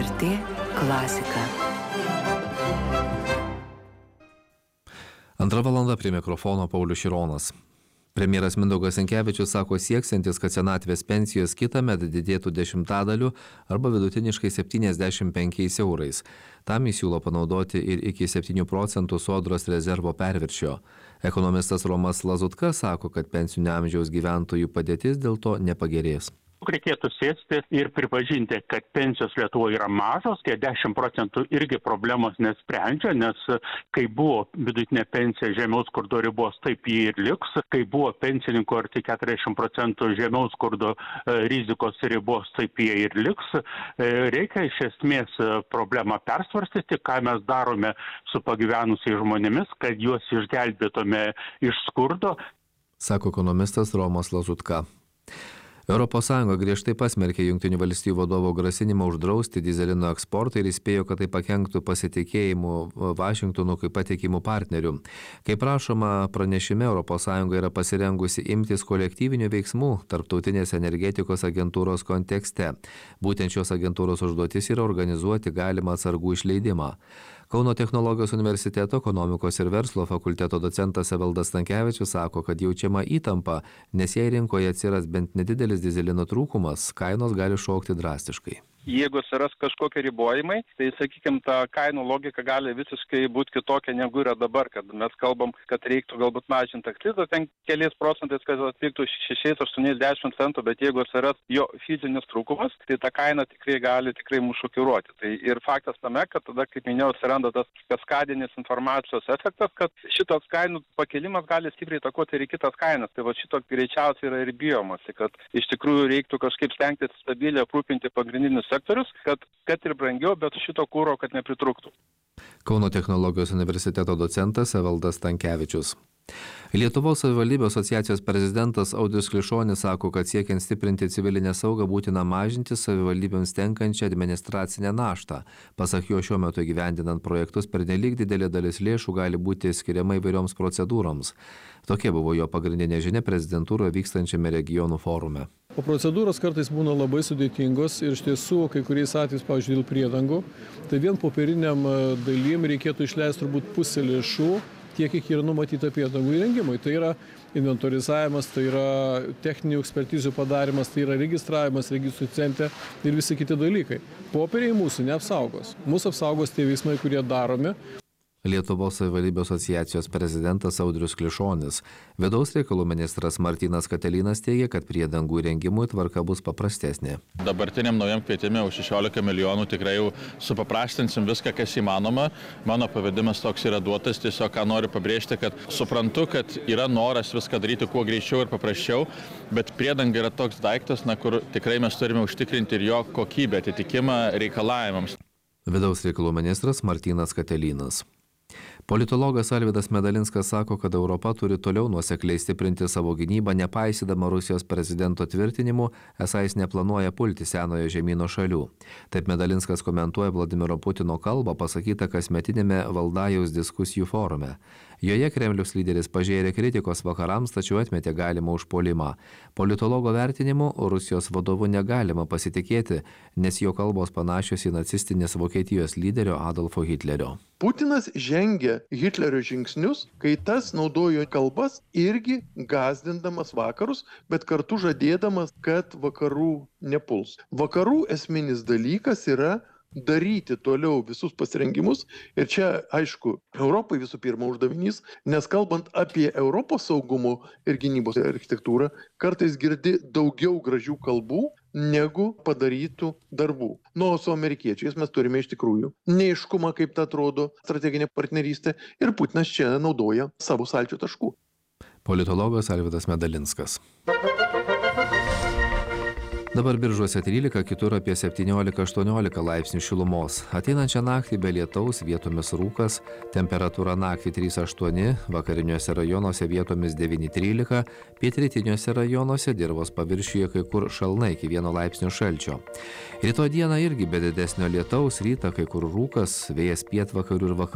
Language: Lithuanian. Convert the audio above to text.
LRT klasika. Antra valanda prie mikrofono Paulius Šironas. Premjeras Mindaugas Sinkevičius sako sieksiantis, kad senatvės pensijos kitąmet didėtų 10% arba vidutiniškai 75 eurais. Tam jis siūlo panaudoti ir iki 7% sodros rezervo perviršio. Ekonomistas Romas Lazutka sako, kad pensinio amžiaus gyventojų padėtis dėl to nepagerės. Reikėtų sėsti ir pripažinti, kad pensijos Lietuvoje yra mažos, tie 10% irgi problemos nesprendžia, nes kai buvo vidutinė pensija žemiau skurdo ribos, taip jį ir liks, kai buvo pensininkų arti 40% žemiau skurdo rizikos ribos, taip jie ir liks. Reikia iš esmės problemą persvarstyti, ką mes darome su pagyvenusiais žmonėmis, kad juos išgelbėtume iš skurdo. Sako ekonomistas Romas Lazutka. ES griežtai pasmerkė Jungtinių valstijų vadovo grasinimą uždrausti dyzelino eksportą ir įspėjo, kad tai pakenktų pasitikėjimu Vašingtonu kaip patikimų partnerių. Kaip rašoma pranešime, ES yra pasirengusi imtis kolektyvinių veiksmų Tarptautinės energetikos agentūros kontekste. Būtent šios agentūros užduotis yra organizuoti galimą atsargų išleidimą. Kauno technologijos universiteto ekonomikos ir verslo fakulteto docentas Evaldas Stankevičius sako, kad jaučiama įtampa, nes jei rinkoje atsiras bent nedidelis dyzelino trūkumas, kainos gali šokti drastiškai. Jeigu atsiras kažkokie ribojimai, tai, sakykime, ta kainų logika gali visiškai būti kitokia negu yra dabar, kad mes kalbam, kad reiktų galbūt mažinti akcizą ten keliais procentais, kad atvyktų 6-8-10 centų, bet jeigu atsiras jo fizinis trūkumas, tai ta kaina gali mus šokiruoti. Tai ir faktas tame, kad tada, kaip minėjau, atsiranda tas kaskadinis informacijos efektas, kad šitos kainų pakelimas gali stipriai įtakoti ir kitas kainas. Tai va šito greičiausiai yra ir bijomasi, kad iš tikrųjų reiktų kažkaip stengtis stabiliai aprūpinti pagrindinius sektorius, kad ir brangiau, bet šito kuro, kad nepritrūktų. Kauno technologijos universiteto docentas Evaldas Stankevičius. Lietuvos savivaldybių asociacijos prezidentas Audrius Klišonis sako, kad siekiant stiprinti civilinę saugą būtina mažinti savivaldybėms tenkančią administracinę naštą. Pasak jo, šiuo metu įgyvendinant projektus pernelyg didelė dalis lėšų gali būti skiriama įvairioms procedūroms. Tokia buvo jo pagrindinė žinia prezidentūroje vykstančiame regionų forume. O procedūros kartais būna labai sudėtingos ir iš tiesų, kai kuriais atvejais, pavyzdžiui, dėl priedangų, tai vien popieriniam dalim reikėtų išleisti turbūt pusę lėšų, tiek, kiek yra numatyta priedangų įrengimui. Tai yra inventorizavimas, tai yra techninių ekspertizių padarimas, tai yra registravimas registrų centre ir visi kiti dalykai. Popieriai mūsų neapsaugos. Mūsų apsaugos tie veiksmai, kurie daromi. Lietuvos savivaldybių asociacijos prezidentas Audrius Klišonis. Vidaus reikalų ministras Martynas Katelinas teigia, kad priedangų įrengimui tvarka bus paprastesnė. Dabartiniam naujam kvietime už 16 milijonų tikrai jau supaprastinsim viską, kas įmanoma. Mano pavedimas toks yra duotas, tiesiog ką noriu pabrėžti, kad suprantu, kad yra noras viską daryti kuo greičiau ir paprasčiau, bet priedanga yra toks daiktas, kur tikrai mes turime užtikrinti ir jo kokybę, atitikimą reikalavimams. Vidaus reikalų ministras Martynas Katelinas. Politologas Alvydas Medalinskas sako, kad Europa turi toliau nuosekliai stiprinti savo gynybą, nepaisydama Rusijos prezidento tvirtinimų, esą jis neplanuoja pulti senojo žemyno šalių. Taip Medalinskas komentuoja Vladimiro Putino kalbą pasakytą kasmetinėme Valdajaus diskusijų forume. Joje Kremliaus lyderis pažėrė kritikos vakarams, tačiau atmetė galimą užpuolimą. Politologo vertinimu Rusijos vadovu negalima pasitikėti, nes jo kalbos panašios į nacistinės Vokietijos lyderio Adolfo Hitlerio. Putinas žengė Hitlerio žingsnius, kai tas naudojo kalbas irgi gąsdindamas vakarus, bet kartu žadėdamas, kad vakarų nepuls. Vakarų esminis dalykas yra daryti toliau visus pasirengimus ir čia, aišku, Europai visų pirma uždavinys, nes kalbant apie Europos saugumo ir gynybos architektūrą, kartais girdi daugiau gražių kalbų negu padarytų darbų. Nu, o su amerikiečiais mes turime iš tikrųjų neaiškumą, kaip tai atrodo strateginė partnerystė ir Putinas čia naudoja savo sąlyčio taškų. Politologas Alvydas Medalinskas. Dabar Biržuose 13, kitur apie 17-18 laipsnių šilumos. Ateinančią naktį be lietaus, vietomis rūkas, temperatūra naktį 3-8, vakariniuose rajonuose vietomis 9-13, pietrytiniuose rajonuose dirvos paviršiuje kai kur šalna iki 1 laipsnio šalčio. Rytoj dieną irgi be didesnio lietaus, rytą kai kur rūkas, vėjas pietvakarių ir vakarų